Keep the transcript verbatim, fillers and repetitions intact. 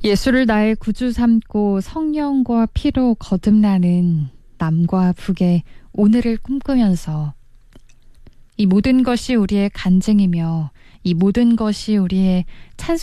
예수를 나의 구주 삼고 성령과 피로 거듭나는 남과 북의 오늘을 꿈꾸면서 이 모든 것이 우리의 간증이며 이 모든 것이 우리의 찬송